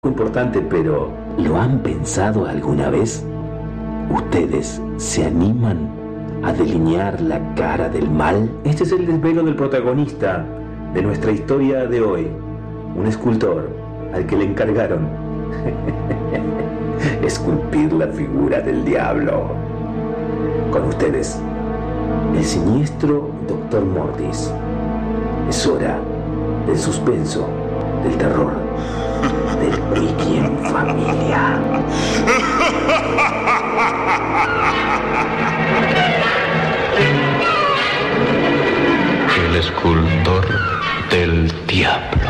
Importante, pero ¿lo han pensado alguna vez? ¿Ustedes se animan a delinear la cara del mal? Este es el desvelo del protagonista de nuestra historia de hoy, un escultor al que le encargaron esculpir la figura del diablo. Con ustedes, el siniestro Dr. Mortis. Es hora del suspenso, del terror, del Peaky en familia. El escultor del diablo.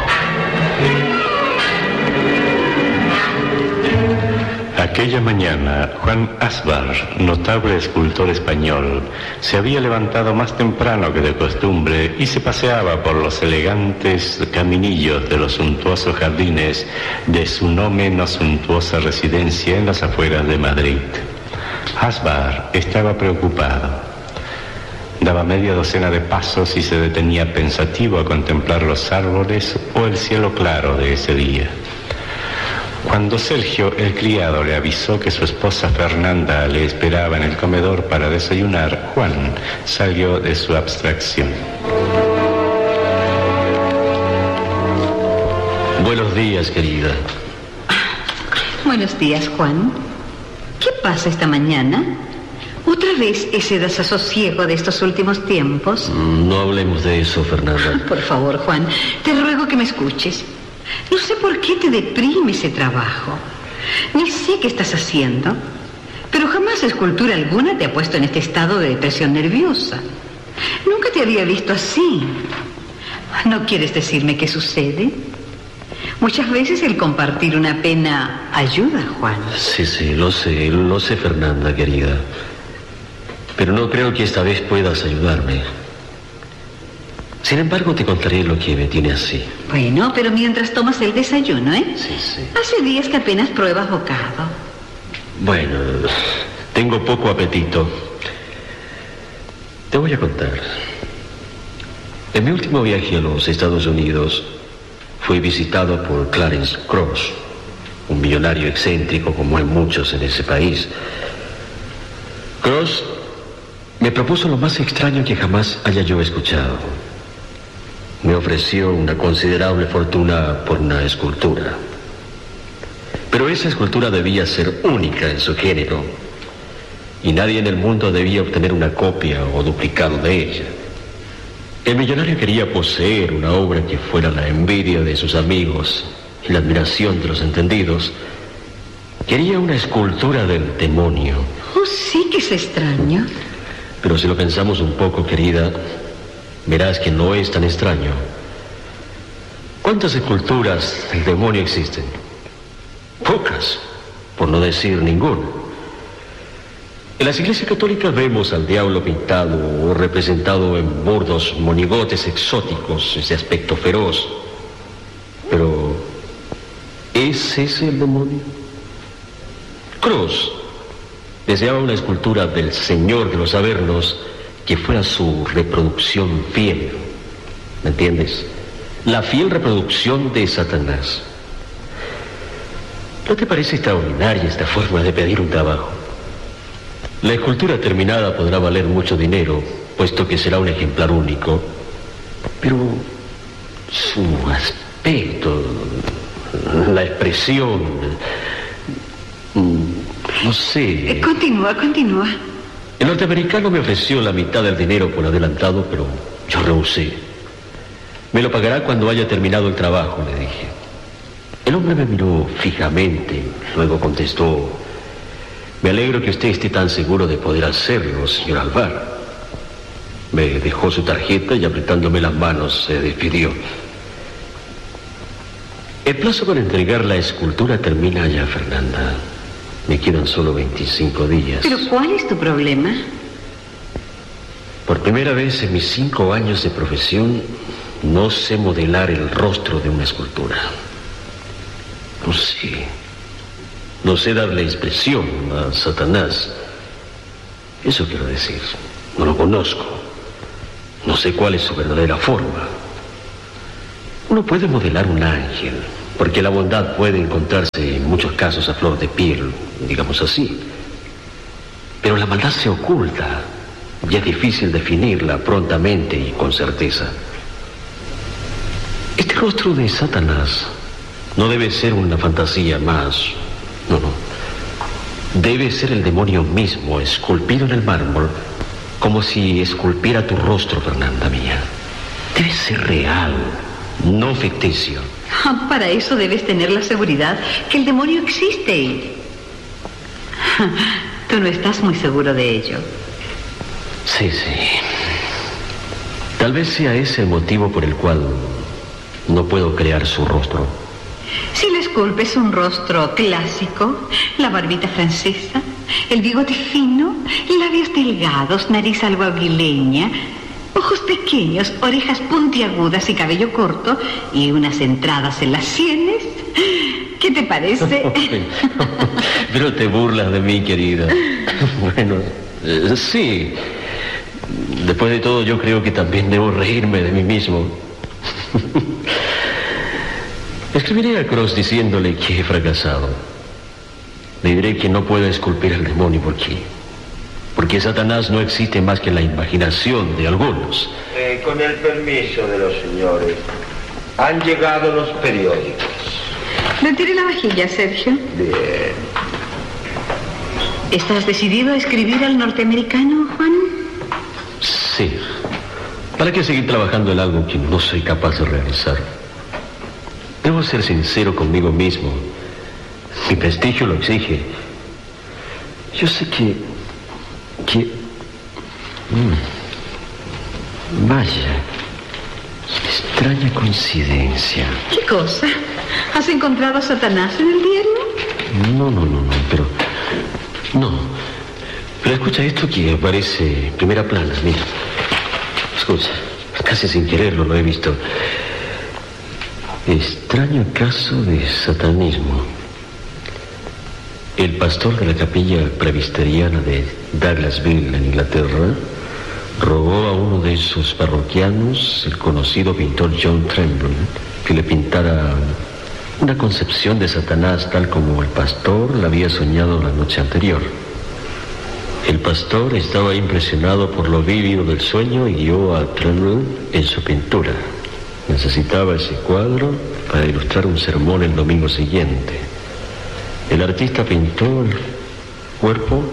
Aquella mañana, Juan Asbar, notable escultor español, se había levantado más temprano que de costumbre y se paseaba por los elegantes caminillos de los suntuosos jardines de su no menos suntuosa residencia en las afueras de Madrid. Asbar estaba preocupado. Daba media docena de pasos y se detenía pensativo a contemplar los árboles o el cielo claro de ese día. Cuando Sergio, el criado, le avisó que su esposa Fernanda le esperaba en el comedor para desayunar, Juan salió de su abstracción. Buenos días, querida. Buenos días, Juan. ¿Qué pasa esta mañana? ¿Otra vez ese desasosiego de estos últimos tiempos? No hablemos de eso, Fernanda. Por favor, Juan, te ruego que me escuches. No sé por qué te deprime ese trabajo. Ni sé qué estás haciendo. Pero jamás escultura alguna te ha puesto en este estado de depresión nerviosa. Nunca te había visto así. ¿No quieres decirme qué sucede? Muchas veces el compartir una pena ayuda, Juan. Sí, lo sé, Fernanda, querida. Pero no creo que esta vez puedas ayudarme. Sin embargo, te contaré lo que me tiene así. Bueno, pero mientras tomas el desayuno, ¿eh? Sí. Hace días que apenas pruebas bocado. Bueno, tengo poco apetito. Te voy a contar. En mi último viaje a los Estados Unidos, fui visitado por Clarence Cross, un millonario excéntrico como hay muchos en ese país. Cross me propuso lo más extraño que jamás haya yo escuchado. Me ofreció una considerable fortuna por una escultura. Pero esa escultura debía ser única en su género, y nadie en el mundo debía obtener una copia o duplicado de ella. El millonario quería poseer una obra que fuera la envidia de sus amigos y la admiración de los entendidos. Quería una escultura del demonio. Oh, sí que es extraño. Pero si lo pensamos un poco, querida, verás que no es tan extraño. ¿Cuántas esculturas del demonio existen? Pocas, por no decir ninguna. En las iglesias católicas vemos al diablo pintado o representado en bordos monigotes exóticos, ese aspecto feroz. Pero, ¿es ese el demonio? Cross deseaba una escultura del Señor de los Avernos que fuera su reproducción fiel. ¿Me entiendes? La fiel reproducción de Satanás. ¿No te parece extraordinaria esta forma de pedir un trabajo? La escultura terminada podrá valer mucho dinero, puesto que será un ejemplar único. Pero su aspecto, la expresión, no sé. Continúa. El norteamericano me ofreció la mitad del dinero por adelantado, pero yo rehusé. Me lo pagará cuando haya terminado el trabajo, le dije. El hombre me miró fijamente, luego contestó: me alegro que usted esté tan seguro de poder hacerlo, señor Alvar. Me dejó su tarjeta y apretándome las manos se despidió. El plazo para entregar la escultura termina ya, Fernanda. Me quedan solo 25 días. ¿Pero cuál es tu problema? Por primera vez en mis 5 años de profesión, no sé modelar el rostro de una escultura. No sé darle expresión a Satanás. Eso quiero decir. No lo conozco. No sé cuál es su verdadera forma. Uno puede modelar un ángel, porque la bondad puede encontrarse en muchos casos a flor de piel, digamos así. Pero la maldad se oculta y es difícil definirla prontamente y con certeza. Este rostro de Satanás no debe ser una fantasía más. No. Debe ser el demonio mismo, esculpido en el mármol, como si esculpiera tu rostro, Fernanda mía. Debe ser real, no ficticio. Para eso debes tener la seguridad que el demonio existe. Tú no estás muy seguro de ello. Sí. Tal vez sea ese el motivo por el cual no puedo crear su rostro. Si le esculpes un rostro clásico, la barbita francesa, el bigote fino, labios delgados, nariz algo aguileña, ojos pequeños, orejas puntiagudas y cabello corto, y unas entradas en las sienes, ¿qué te parece? Pero te burlas de mí, querida. Bueno, sí. Después de todo, yo creo que también debo reírme de mí mismo. Escribiré a Cross diciéndole que he fracasado. Le diré que no puedo esculpir al demonio porque Satanás no existe más que en la imaginación de algunos. Con el permiso de los señores, han llegado los periódicos. Retire la vajilla, Sergio. Bien. ¿Estás decidido a escribir al norteamericano, Juan? Sí. ¿Para qué seguir trabajando en algo que no soy capaz de realizar? Debo ser sincero conmigo mismo. Mi prestigio lo exige. Yo sé que... Vaya, extraña coincidencia. ¿Qué cosa? ¿Has encontrado a Satanás en el diario? No, pero... No. Pero escucha esto que aparece en primera plana, mira. Escucha, casi sin quererlo lo he visto. Extraño caso de satanismo. El pastor de la capilla presbiteriana de Douglasville, en Inglaterra, rogó a uno de sus parroquianos, el conocido pintor John Tremble, que le pintara una concepción de Satanás tal como el pastor la había soñado la noche anterior. El pastor estaba impresionado por lo vívido del sueño y guió a Tremble en su pintura. Necesitaba ese cuadro para ilustrar un sermón el domingo siguiente. El artista pintó el cuerpo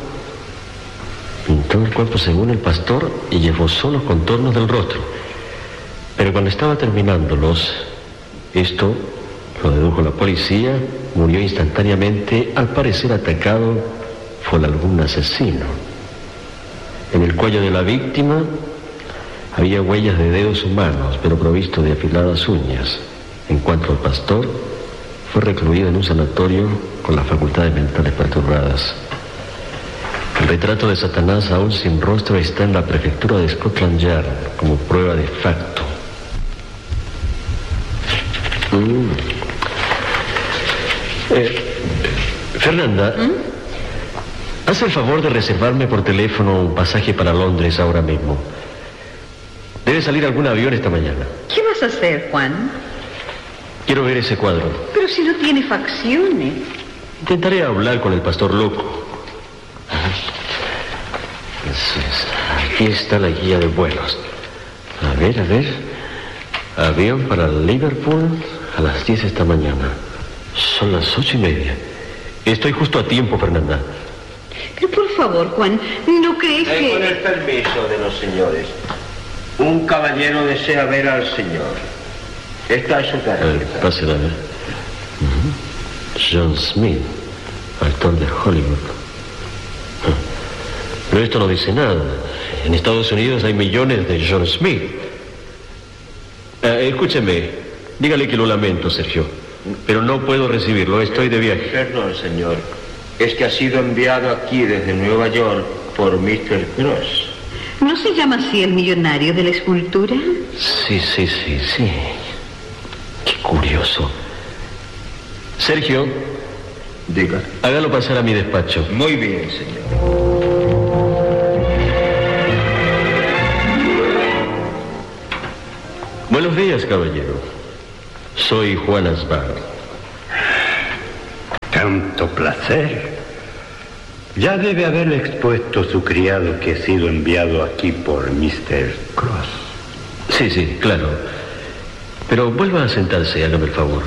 según el pastor y esbozó los contornos del rostro. Pero cuando estaba terminándolos, esto, lo dedujo la policía, murió instantáneamente, al parecer atacado por algún asesino. En el cuello de la víctima había huellas de dedos humanos, pero provisto de afiladas uñas. En cuanto al pastor, fue recluido en un sanatorio con las facultades mentales perturbadas. El retrato de Satanás, aún sin rostro, está en la prefectura de Scotland Yard como prueba de facto. Fernanda, haz el favor de reservarme por teléfono un pasaje para Londres ahora mismo. Debe salir algún avión esta mañana. ¿Qué vas a hacer, Juan? Quiero ver ese cuadro. Pero si no tiene facciones. Intentaré hablar con el pastor loco. Aquí está la guía de vuelos. A ver. Avión para Liverpool a las 10 esta mañana. Son las 8:30. Estoy justo a tiempo, Fernanda. Pero por favor, Juan, ¿no crees que...? Con el permiso de los señores. Un caballero desea ver al señor. Esta es su tarjeta. Pásela a ver. John Smith, actor de Hollywood. Pero esto no dice nada. En Estados Unidos hay millones de John Smith. Escúcheme, dígale que lo lamento, Sergio, pero no puedo recibirlo, estoy de viaje. Perdón, señor. Es que ha sido enviado aquí desde Nueva York por Mr. Cross. ¿No se llama así el millonario de la escultura? Sí. Qué curioso. Sergio, Diga. Hágalo pasar a mi despacho. Muy bien, señor. Buenos días, caballero. Soy Juan Asbar. Tanto placer. Ya debe haberle expuesto su criado que ha sido enviado aquí por Mr. Cross. Sí, claro. Pero vuelva a sentarse, hágame el favor.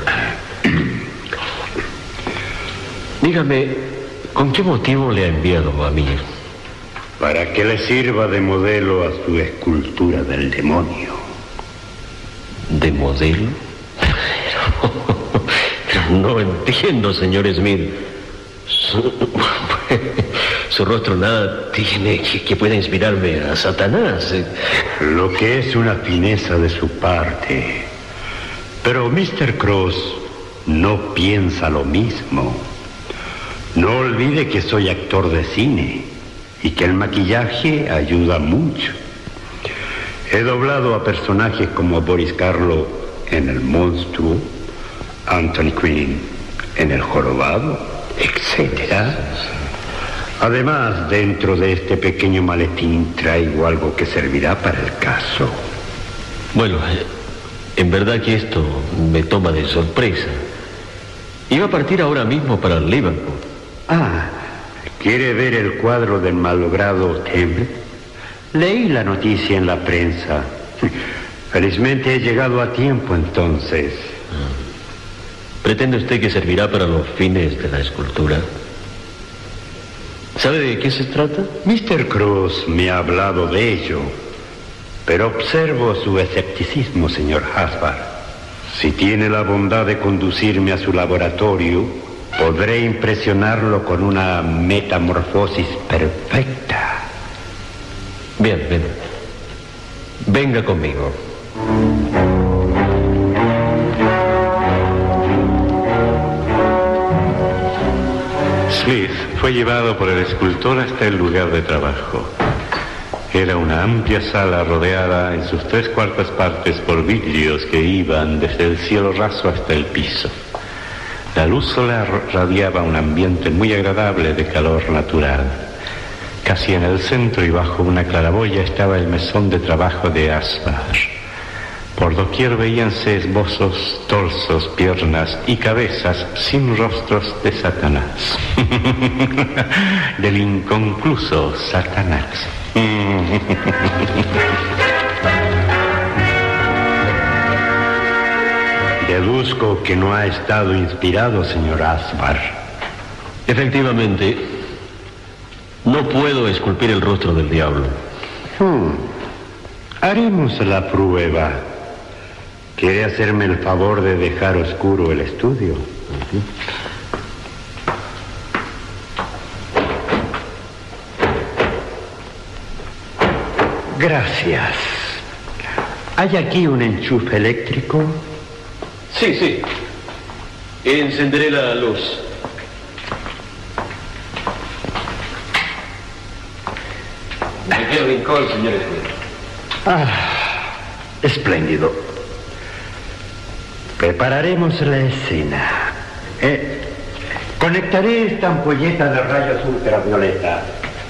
Dígame, ¿con qué motivo le ha enviado a mí? Para que le sirva de modelo a su escultura del demonio. ¿De modelo? Pero no entiendo, señor Smith. Su rostro nada tiene que pueda inspirarme a Satanás. Lo que es una fineza de su parte. Pero Mr. Cross no piensa lo mismo. No olvide que soy actor de cine y que el maquillaje ayuda mucho. He doblado a personajes como Boris Karloff en El Monstruo, Anthony Quinn en El Jorobado, etc. Además, dentro de este pequeño maletín traigo algo que servirá para el caso. Bueno, en verdad que esto me toma de sorpresa. Iba a partir ahora mismo para Liverpool. ¿Quiere ver el cuadro del malogrado Temple? Leí la noticia en la prensa. Felizmente he llegado a tiempo entonces. ¿Pretende usted que servirá para los fines de la escultura? ¿Sabe de qué se trata? Mr. Cross me ha hablado de ello, pero observo su escepticismo, señor Hasbar. Si tiene la bondad de conducirme a su laboratorio, podré impresionarlo con una metamorfosis perfecta. Bien. Venga conmigo. Smith fue llevado por el escultor hasta el lugar de trabajo. Era una amplia sala rodeada en sus 3/4 partes por vidrios que iban desde el cielo raso hasta el piso. La luz solar radiaba un ambiente muy agradable de calor natural. Casi en el centro y bajo una claraboya estaba el mesón de trabajo de Asbar. Por doquier veíanse esbozos, torsos, piernas y cabezas sin rostros de Satanás. Del inconcluso Satanás. Deduzco que no ha estado inspirado, señor Asbar. Efectivamente, no puedo esculpir el rostro del diablo. Haremos la prueba. ¿Quiere hacerme el favor de dejar oscuro el estudio? Gracias. ¿Hay aquí un enchufe eléctrico? Sí. Encenderé la luz. ¿En qué rincón, señor Smith? Espléndido. Prepararemos la escena. Conectaré esta ampolleta de rayos ultravioleta.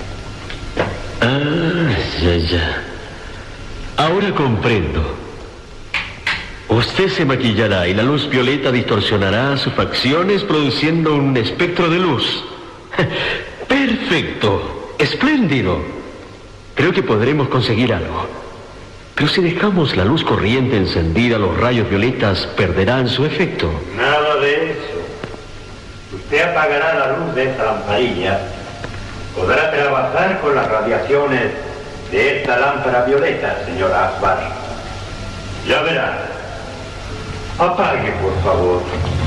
Ya. Ahora comprendo. Usted se maquillará y la luz violeta distorsionará sus facciones produciendo un espectro de luz. Perfecto. Espléndido. Creo que podremos conseguir algo. Pero si dejamos la luz corriente encendida, los rayos violetas perderán su efecto. Nada de eso. Usted apagará la luz de esta lamparilla. Podrá trabajar con las radiaciones de esta lámpara violeta, señor Asbar. Ya verá. Apague, por favor.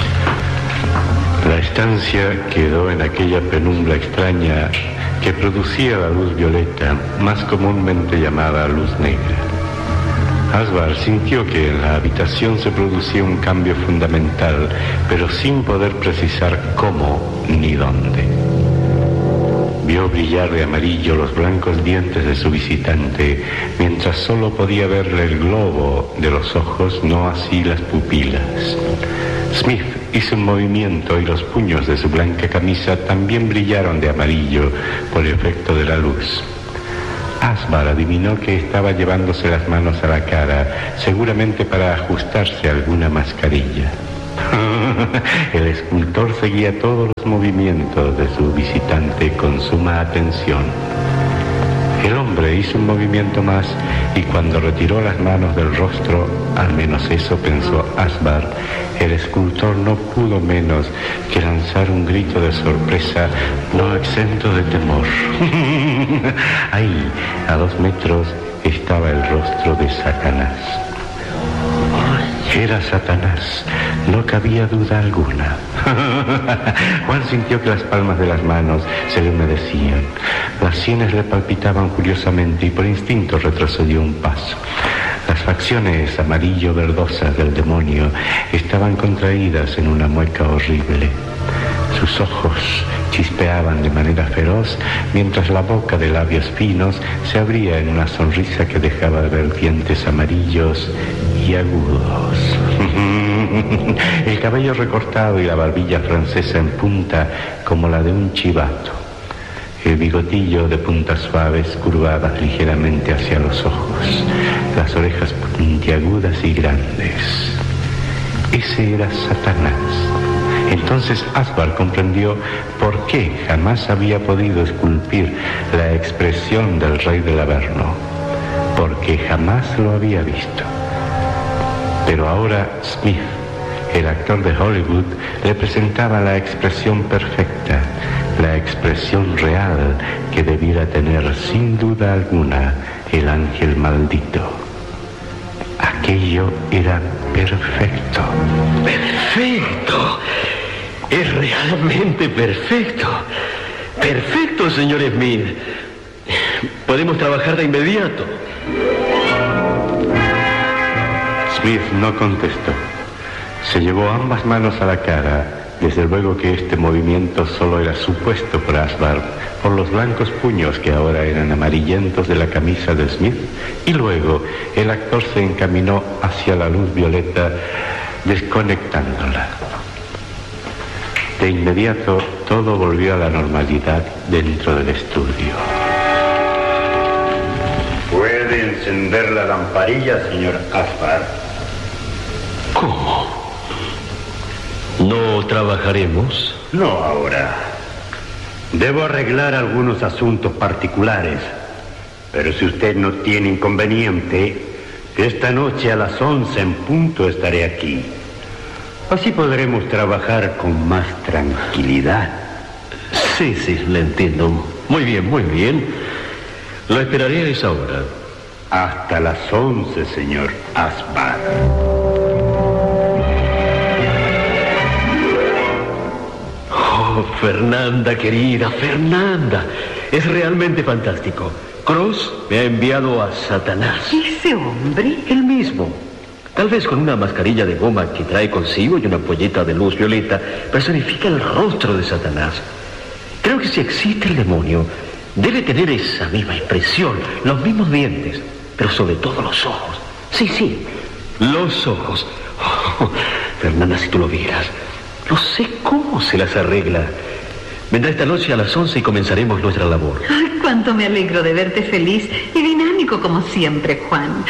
La estancia quedó en aquella penumbra extraña que producía la luz violeta, más comúnmente llamada luz negra. Asbar sintió que en la habitación se producía un cambio fundamental, pero sin poder precisar cómo ni dónde. Vio brillar de amarillo los blancos dientes de su visitante, mientras solo podía verle el globo de los ojos, no así las pupilas. Smith hizo un movimiento y los puños de su blanca camisa también brillaron de amarillo por efecto de la luz. Asbar adivinó que estaba llevándose las manos a la cara, seguramente para ajustarse a alguna mascarilla. El escultor seguía todos los movimientos de su visitante con suma atención. El hombre hizo un movimiento más y cuando retiró las manos del rostro, al menos eso pensó Asbar, el escultor no pudo menos que lanzar un grito de sorpresa no exento de temor. Ahí, a 2 metros, estaba el rostro de Satanás. Era Satanás, no cabía duda alguna. Juan sintió que las palmas de las manos se le humedecían, las sienes le palpitaban furiosamente y por instinto retrocedió un paso. Las facciones amarillo-verdosas del demonio estaban contraídas en una mueca horrible. Sus ojos chispeaban de manera feroz, mientras la boca de labios finos se abría en una sonrisa que dejaba de ver dientes amarillos y agudos. El cabello recortado y la barbilla francesa en punta como la de un chivato. El bigotillo de puntas suaves curvadas ligeramente hacia los ojos. Las orejas puntiagudas y grandes. Ese era Satanás. Entonces Asbar comprendió por qué jamás había podido esculpir la expresión del rey del Averno. Porque jamás lo había visto. Pero ahora Smith, el actor de Hollywood, le presentaba la expresión perfecta, la expresión real que debiera tener sin duda alguna el ángel maldito. Aquello era perfecto. ¡Perfecto! Es realmente perfecto. Perfecto, señor Smith. Podemos trabajar de inmediato. Smith no contestó. Se llevó ambas manos a la cara. Desde luego que este movimiento solo era supuesto por Asbar, por los blancos puños que ahora eran amarillentos de la camisa de Smith, y luego el actor se encaminó hacia la luz violeta, desconectándola. De inmediato todo volvió a la normalidad dentro del estudio. ¿Puede encender la lamparilla, señor Asbar? ¿Cómo? ¿No trabajaremos? No ahora. Debo arreglar algunos asuntos particulares. Pero si usted no tiene inconveniente, esta noche a las 11 en punto estaré aquí. Así podremos trabajar con más tranquilidad. Sí, le entiendo. Muy bien, muy bien. Lo esperaré a esa hora. Hasta las 11, señor Asbar. Oh, Fernanda, querida, Fernanda. Es realmente fantástico. Cross me ha enviado a Satanás. ¿Ese hombre? Él mismo. Tal vez con una mascarilla de goma que trae consigo y una ampolleta de luz violeta, personifica el rostro de Satanás. Creo que si existe el demonio, debe tener esa misma expresión, los mismos dientes, pero sobre todo los ojos. Sí, los ojos. Oh, Fernanda, si tú lo vieras, no sé cómo se las arregla. Vendrá esta noche a las 11 y comenzaremos nuestra labor. Ay, cuánto me alegro de verte feliz y dinámico como siempre, Juan.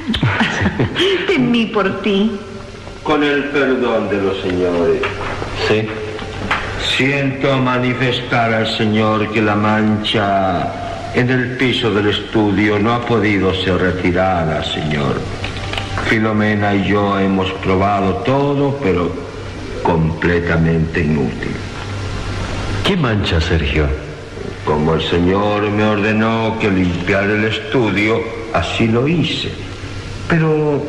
Temí por ti. Con el perdón de los señores. Sí. Siento manifestar al señor que la mancha en el piso del estudio no ha podido ser retirada, señor. Filomena y yo hemos probado todo, pero completamente inútil. ¿Qué mancha, Sergio? Como el señor me ordenó que limpiara el estudio, así lo hice. Pero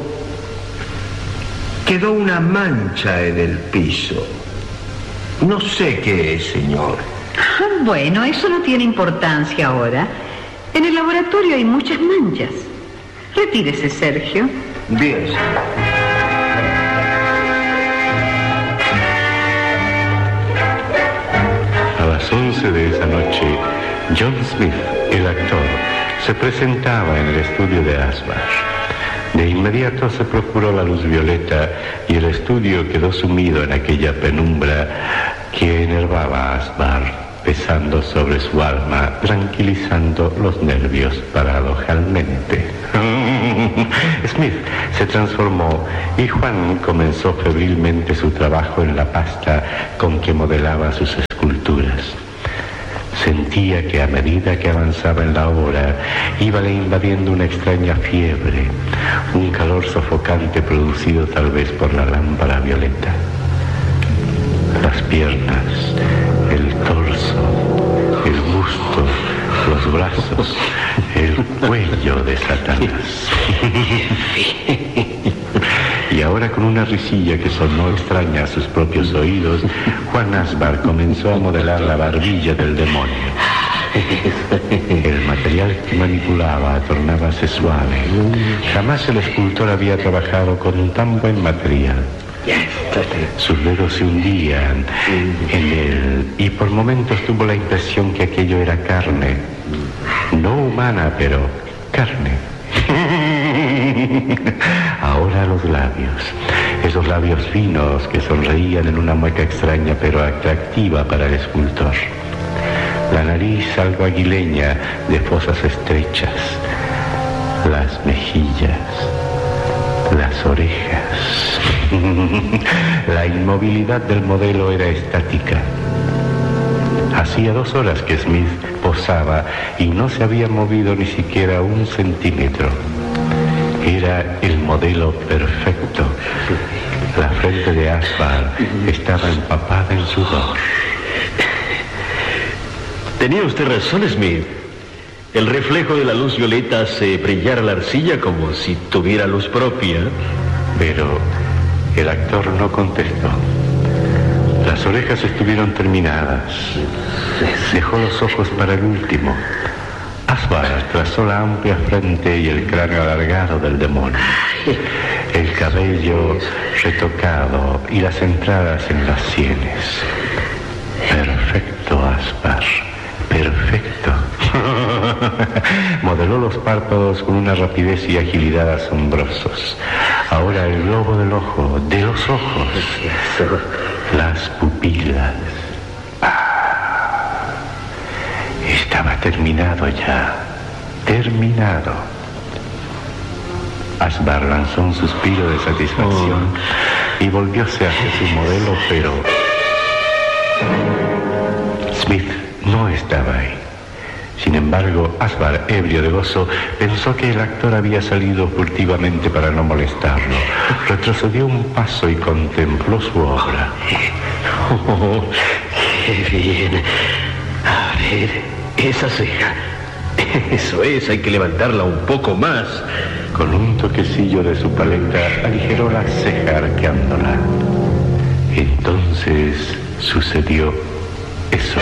quedó una mancha en el piso. No sé qué es, señor. Bueno, eso no tiene importancia ahora. En el laboratorio hay muchas manchas. Retírese, Sergio. Bien, señor. A las 11 de esa noche, John Smith, el actor, se presentaba en el estudio de Asbar. De inmediato se procuró la luz violeta y el estudio quedó sumido en aquella penumbra que enervaba a Asbar, pesando sobre su alma, tranquilizando los nervios paradojalmente. Smith se transformó y Juan comenzó febrilmente su trabajo en la pasta con que modelaba sus esculturas. Sentía que a medida que avanzaba en la obra, íbale invadiendo una extraña fiebre, un calor sofocante producido tal vez por la lámpara violeta. Las piernas, el torso, el busto, los brazos, el cuello de Satanás. Y ahora, con una risilla que sonó extraña a sus propios oídos, Juan Asbar comenzó a modelar la barbilla del demonio. El material que manipulaba tornábase suave. Jamás el escultor había trabajado con tan buen material. Sus dedos se hundían en él y por momentos tuvo la impresión que aquello era carne. No humana, pero carne. Ahora los labios, esos labios finos que sonreían en una mueca extraña pero atractiva para el escultor. La nariz algo aguileña de fosas estrechas, las mejillas, las orejas. La inmovilidad del modelo era estática. Hacía 2 horas que Smith posaba y no se había movido ni siquiera 1 centímetro. Era el modelo perfecto. La frente de Asbar estaba empapada en sudor. Tenía usted razón, Smith. El reflejo de la luz violeta hace brillar la arcilla como si tuviera luz propia. Pero el actor no contestó. Las orejas estuvieron terminadas. Dejó los ojos para el último. Asbar trazó la amplia frente y el cráneo alargado del demonio. El cabello retocado y las entradas en las sienes. Perfecto, Asbar. Perfecto. Modeló los párpados con una rapidez y agilidad asombrosos. Ahora el globo del ojo, de los ojos, las pupilas. Estaba terminado ya. Terminado. Asbar lanzó un suspiro de satisfacción y volvióse hacia su modelo, pero Smith no estaba ahí. Sin embargo, Asbar, ebrio de gozo, pensó que el actor había salido furtivamente para no molestarlo. Retrocedió un paso y contempló su obra. Oh, qué bien. A ver, esa ceja. Eso es, hay que levantarla un poco más. Con un toquecillo de su paleta, aligeró la ceja arqueándola. Entonces sucedió eso.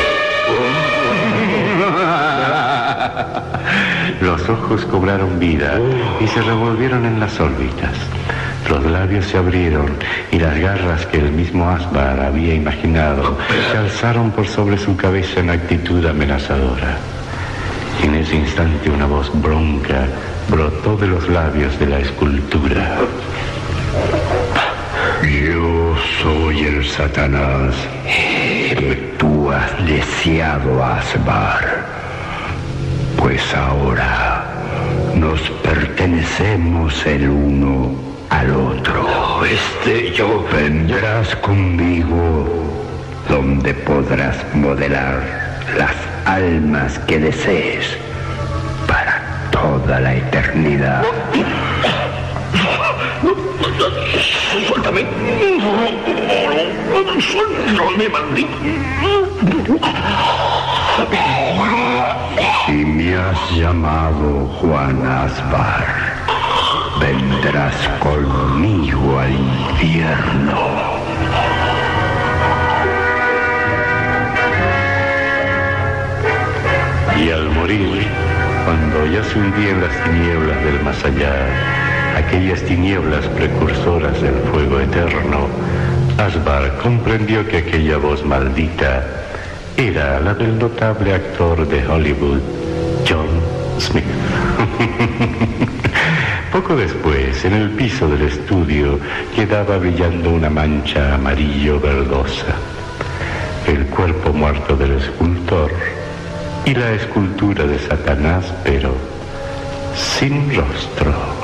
Los ojos cobraron vida y se revolvieron en las órbitas. Los labios se abrieron y las garras que el mismo Asbar había imaginado se alzaron por sobre su cabeza en actitud amenazadora. En ese instante una voz bronca brotó de los labios de la escultura. Yo soy el Satanás que tú has deseado, Asbar. Pues ahora nos pertenecemos el uno al otro. Yo... Vendrás conmigo donde podrás modelar las almas que desees para toda la eternidad. Suéltame. Suéltame, maldito. Si me has llamado Juan Asbar, vendrás conmigo al infierno. Y al morir, cuando ya se hundía en las tinieblas del más allá, aquellas tinieblas precursoras del fuego eterno, Asbar comprendió que aquella voz maldita era la del notable actor de Hollywood, John Smith. Poco después, en el piso del estudio, quedaba brillando una mancha amarillo verdosa. El cuerpo muerto del escultor y la escultura de Satanás, pero sin rostro.